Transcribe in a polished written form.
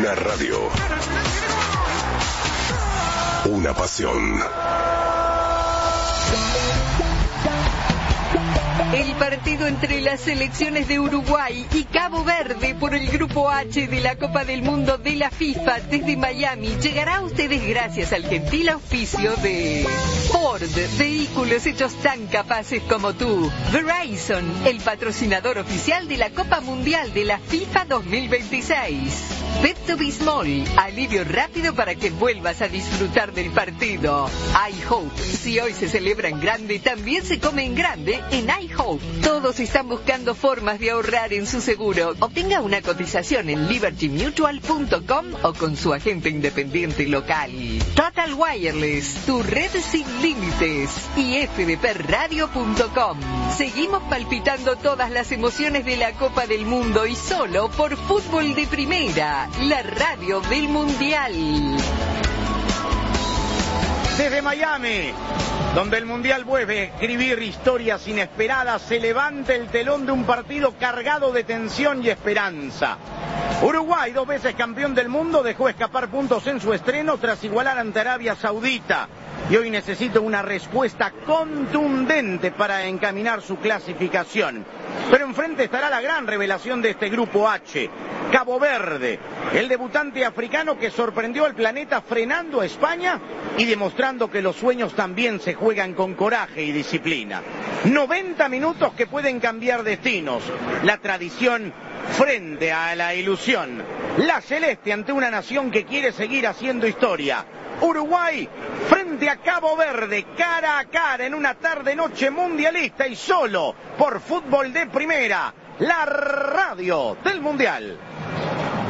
Una radio. Una pasión. El partido entre las selecciones de Uruguay y Cabo Verde por el Grupo H de la Copa del Mundo de la FIFA desde Miami llegará a ustedes gracias al gentil auspicio de Ford, vehículos hechos tan capaces como tú. Verizon, el patrocinador oficial de la Copa Mundial de la FIFA 2026. Pepto Bismol, alivio rápido para que vuelvas a disfrutar del partido. iHope, si hoy se celebra en grande, también se come en grande en iHope. Todos están buscando formas de ahorrar en su seguro. Obtenga una cotización en libertymutual.com o con su agente independiente local. Total Wireless, tu red sin límites. Y fdpradio.com. Seguimos palpitando todas las emociones de la Copa del Mundo y solo por Fútbol de Primera, la radio del Mundial. Desde Miami, donde el Mundial vuelve a escribir historias inesperadas, se levanta el telón de un partido cargado de tensión y esperanza. Uruguay, 2 veces campeón del mundo, dejó escapar puntos en su estreno tras igualar ante Arabia Saudita. Y hoy necesita una respuesta contundente para encaminar su clasificación. Pero enfrente estará la gran revelación de este Grupo H, Cabo Verde, el debutante africano que sorprendió al planeta frenando a España y demostrando que los sueños también se juegan con coraje y disciplina. 90 minutos que pueden cambiar destinos. La tradición frente a la ilusión. La celeste ante una nación que quiere seguir haciendo historia. Uruguay frente a Cabo Verde, cara a cara en una tarde-noche mundialista y solo por Fútbol de Primera, la radio del Mundial.